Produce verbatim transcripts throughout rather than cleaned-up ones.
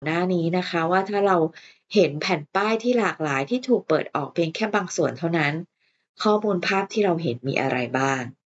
หน้านี้นะคะว่าถ้าเราเห็นแผ่นป้ายที่หลากหลายที่ถูกเปิดออกเพียงแค่บางส่วนเท่านั้น ข้อมูลภาพที่เราเห็นมีอะไรบ้าง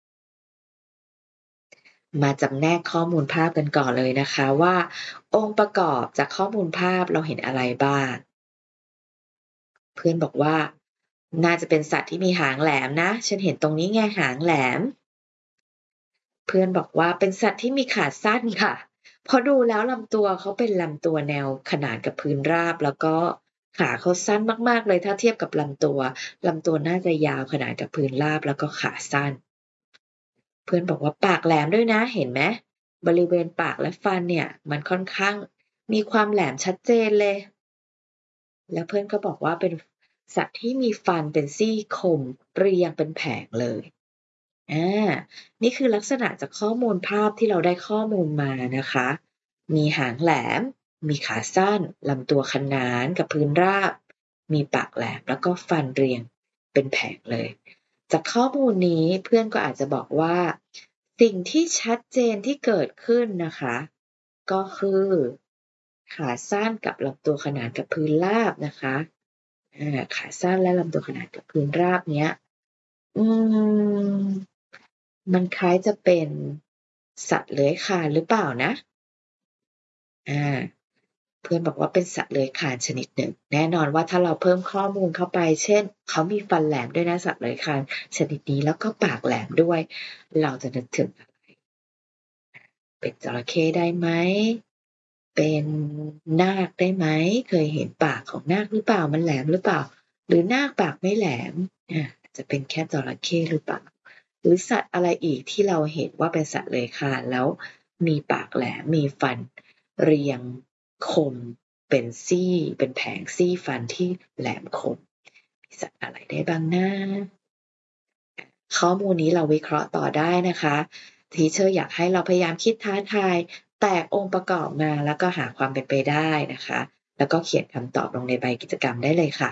มาจำแนกข้อมูลภาพกันก่อนเลยนะคะว่า องค์ประกอบจากข้อมูลภาพเราเห็นอะไรบ้าง เพื่อนบอกว่า น่าจะเป็นสัตว์ที่มีหางแหลมนะ ฉันเห็นตรงนี้ไงหางแหลม เพื่อนบอกว่าเป็นสัตว์ที่มีขาสั้นค่ะ เพราะดูแล้วลำตัวเขาเป็นลำตัวแนวขนานกับพื้นราบ แล้วก็ขาเขาสั้นมาก ๆ เลยถ้าเทียบกับลำตัว ลำตัวน่าจะยาวขนานกับพื้นราบแล้วก็ขาสั้น เพื่อนบอกว่าปากแหลมด้วยนะ เห็นไหม บริเวณปากและฟันเนี่ยมันค่อนข้างมีความแหลมชัดเจนเลย แล้วเพื่อนก็บอกว่าเป็นสัตว์ที่มีฟันเป็นซี่คมเรียงเป็นแผงเลย อา นี่คือลักษณะจากข้อมูลภาพที่เราได้ข้อมูลมานะคะ มีหางแหลม มีขาสั้น ลำตัวขนานกับพื้นราบ มีปากแหลม แล้วก็ฟันเรียงเป็นแผงเลย จากข้อมูลนี้เพื่อนก็อาจจะบอกว่า สิ่งที่ชัดเจนที่เกิดขึ้นนะคะ ก็คือขาสั้นกับลำตัวขนานกับพื้นราบนะคะ อา ขาสั้นและลำตัวขนานกับพื้นราบเนี้ย อืม มันคล้ายจะเป็นสัตว์เลื้อยคลานหรือเปล่านะ? อา เพื่อนบอกว่าเป็นสัตว์เลื้อยคลานชนิดหนึ่ง แน่นอนว่าถ้าเราเพิ่มข้อมูลเข้าไป เช่น เขามีฟันแหลมด้วยนะสัตว์เลื้อยคลานชนิดนี้ แล้วก็ปากแหลมด้วย เราจะนึกถึงอะไร? เป็นจระเข้ได้ไหม? เป็นนาคได้ไหม? เคยเห็นปากของนาคหรือเปล่า? มันแหลมหรือเปล่า? หรือนาคปากไม่แหลม? อา จะเป็นแค่จระเข้หรือเปล่า? หรือสัตว์อะไรอีกที่เราเห็นว่าเป็นสัตว์เลื้อยคลาน แล้วมีปากแหลม มีฟันเรียงคมเป็นซี่ เป็นแผงซี่ฟันที่แหลมคม มีสัตว์อะไรได้บ้างนะ? ข้อมูลนี้เราวิเคราะห์ต่อได้นะคะ Teacher อยากให้เราพยายามคิดท้าทาย แตกองค์ประกอบมา แล้วก็หาความเป็นไปได้นะคะ แล้วก็เขียนคำตอบลงในใบกิจกรรมได้เลยค่ะ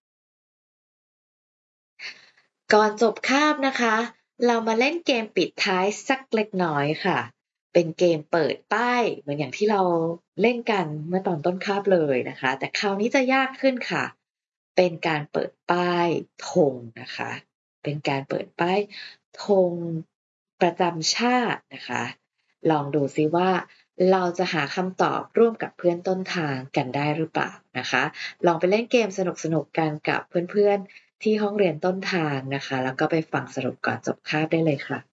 ก่อนจบคาบนะคะ เรามาเล่นเกมปิดท้ายสักเล็กน้อยค่ะ เป็นเกมเปิดป้ายเหมือนอย่างที่เราเล่นกันเมื่อตอนต้นคาบเลยนะคะ แต่คราวนี้จะยากขึ้นค่ะ เป็นการเปิดป้ายธงนะคะ เป็นการเปิดป้ายธงประจำชาตินะคะ ลองดูซิว่า เราจะหาคำตอบร่วมกับเพื่อนต้นทางกันได้หรือเปล่านะคะ ลองไปเล่นเกมสนุก ๆ กันกับเพื่อน ๆ ที่ห้องเรียนต้นทางนะคะ แล้วก็ไปฟังสรุปก่อนจบคาบได้เลยค่ะ